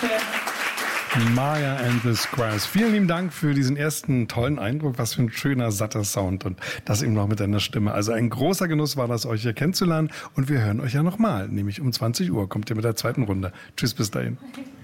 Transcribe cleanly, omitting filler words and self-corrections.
Maya and the Squires. Vielen lieben Dank für diesen ersten tollen Eindruck. Was für ein schöner, satter Sound und das eben noch mit deiner Stimme. Also ein großer Genuss war das, euch hier kennenzulernen und wir hören euch ja nochmal, nämlich um 20 Uhr kommt ihr mit der zweiten Runde. Tschüss, bis dahin.